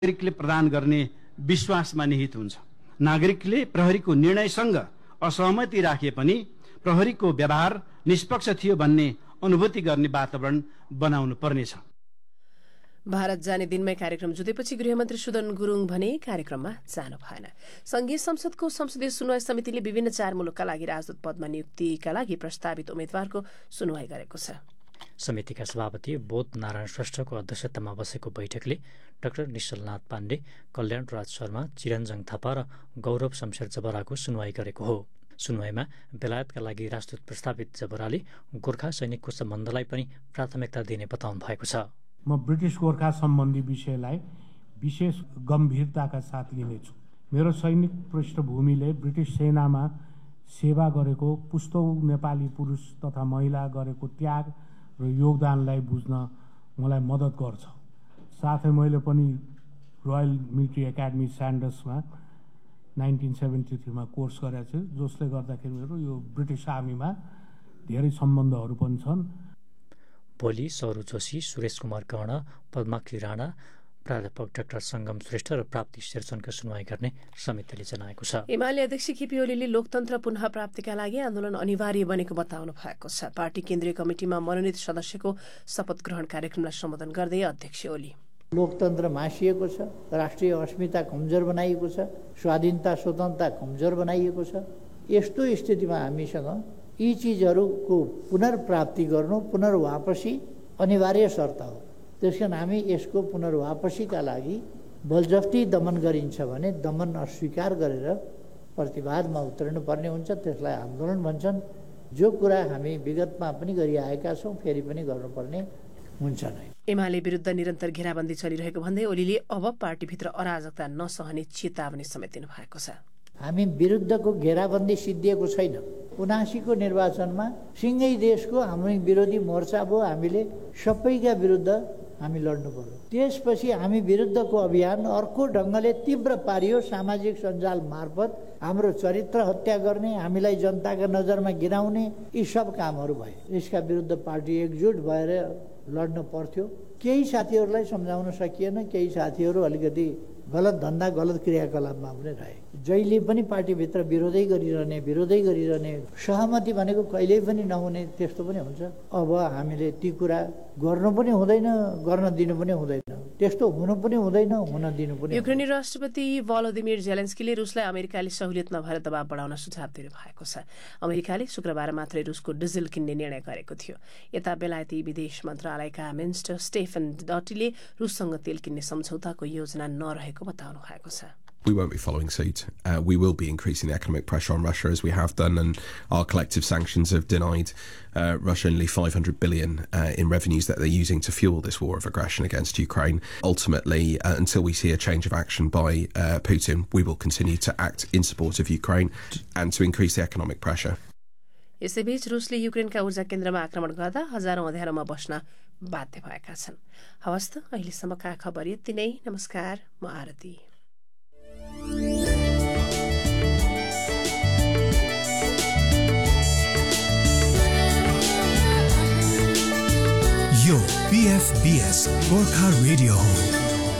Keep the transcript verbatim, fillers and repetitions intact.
नागरिकले प्रदान गर्ने विश्वासमा निहित हुन्छ। नागरिकले प्रहरीको निर्णयसँग असहमति राखे पनि प्रहरीको व्यवहार निष्पक्ष थियो भन्ने अनुभूति गर्ने वातावरण बनाउनु पर्नेछ। भारत जाने दिनमै कार्यक्रम जुटेपछि गृहमन्त्री सुदन गुरुङ भने कार्यक्रममा जानु भएन। संघीय संसदको संसदीय सुनवाई समितिले विभिन्न चार मुलुकका लागि राजदूत पदमा नियुक्तिका लागि प्रस्तावित उम्मेद्वारको सुनवाई गरेको छ। समितिका सभापति बोध नारायण श्रेष्ठको अध्यक्षतामा बसेको बैठकले डाक्टर निश्चलनाथ पाण्डे, कल्याण राज शर्मा, चिरञ्जन थापा र गौरव शमशेर जबराको सुनवाई गरेको हो। सुनवाईमा बेलायतका लागि राजदूत प्रस्तावित जबराले गोर्खा सैनिकको सम्बन्धलाई पनि प्राथमिकता दिने बताउनु भएको छ। म ब्रिटिस गोर्खा सम्बन्धी विषयलाई विशेष गम्भीरताका साथ लिनेछु। मेरो सैनिक पृष्ठभूमिले ब्रिटिस सेनामा सेवा गरेको पुस्तौँ नेपाली पुरुष तथा महिला गरेको त्याग र योगदानलाई बुझ्न मलाई मद्दत गर्छ। साथै मैले पनि royal military academy स्यान्डर्समा nineteen seventy थ्रीमा course गरेको छु, जसले गर्दाखेरि मेरो यो ब्रिटिस आर्मीमा धेरै सम्बन्धहरू पनि छन्। भोलि सौरु जोशी, सुरेश कुमार कर्ण, पद्माक्षी राणा, प्राध्यापक डाक्टर सङ्गम श्रेष्ठ र प्राप्ति शेरचनको सुनवाई गर्ने समितिले जनाएको छ। एमाले अध्यक्ष केपी ओलीले लोकतन्त्र पुनः प्राप्तिका लागि आन्दोलन अनिवार्य बनेको बताउनु भएको छ। पार्टी केन्द्रीय कमिटिमा मनोनित सदस्यको शपथ ग्रहण कार्यक्रमलाई सम्बोधन गर्दै अध्यक्ष ओली लोकतन्त्र मासिएको छ, राष्ट्रिय अस्मिता कमजोर बनाइएको छ, स्वाधीनता स्वतन्त्रता कमजोर बनाइएको छ। यस्तो स्थितिमा हामीसँग यी चिजहरूको पुनर्प्राप्ति गर्नु, पुनर्वापसी अनिवार्य शर्त हो। त्यसकारण हामी यसको पुनर्वापसीका लागि बलजफ्ती दमन गरिन्छ भने दमन अस्वीकार गरेर प्रतिवादमा उत्रनु पर्ने हुन्छ। त्यसलाई आन्दोलन भन्छन्। जो कुरा हामी विगतमा पनि गरिआएका छौँ फेरि पनि गर्नुपर्ने हुन्छ नै। एमाले विरुद्ध निरन्तर घेराबन्दी चलिरहेको भन्दै ओलीले अब पार्टीभित्र अराजकता नसहने चेतावनी समेत दिनु भएको छ। हामी विरुद्धको घेराबन्दी सिद्धिएको छैन। उनासीको निर्वाचनमा सिङ्गै देशको हाम्रो विरोधी मोर्चा भयो। हामीले सबैका विरुद्ध हामी लड्नु पर्यो। त्यसपछि हामी विरुद्धको अभियान अर्को ढङ्गले तीव्र पारियो। सामाजिक सञ्जाल मार्फत हाम्रो चरित्र हत्या गर्ने, हामीलाई जनताका नजरमा गिराउने, यी सब कामहरू भए। यसका विरुद्ध पार्टी एकजुट भएर लड्नु पर्थ्यो। केही साथीहरूलाई सम्झाउन सकिएन। केही साथीहरू अलिकति गलत धन्दा, गलत क्रियाकलापमा पनि रहे। जहिले पनि पार्टीभित्र विरोधै गरिरहने विरोधै गरिरहने सहमति भनेको कहिल्यै पनि नहुने, त्यस्तो पनि हुन्छ। अब हामीले ती कुरा गर्नु पनि हुँदैन, गर्न दिनु पनि हुँदैन। त्यस्तो हुनु पनि हुँदैन, हुन दिनु पनि। युक्रेनी राष्ट्रपति भलोदिमिर जेलेन्स्कीले रुसलाई अमेरिकाले सहुलियत नभएर दबाव बढाउन सुझाव दिनु भएको छ। अमेरिकाले शुक्रबार मात्रै रुसको डिजल किन्ने निर्णय गरेको थियो। यता बेलायती विदेश मन्त्रालयका मिनिस्टर स्टेफन डटीले रुससँग तेल किन्ने सम्झौताको योजना नरहेको बताउनु भएको छ। We won't be following suit. Uh, we will be increasing the economic pressure on Russia as we have done, and our collective sanctions have denied uh, Russia nearly five hundred billion uh, in revenues that they're using to fuel this war of aggression against Ukraine. Ultimately, uh, until we see a change of action by uh, Putin, we will continue to act in support of Ukraine and to increase the economic pressure. यसैबीच रुसले युक्रेनका ऊर्जा केन्द्रमा आक्रमण गर्दा हजारौं अँध्यारोमा बस्न बाध्य भएका छन्। हवस् त अहिलेसम्मका खबर यति नै। नमस्कार, म आरती। यो पीएफबीएस गोर्खा रेडियो हो।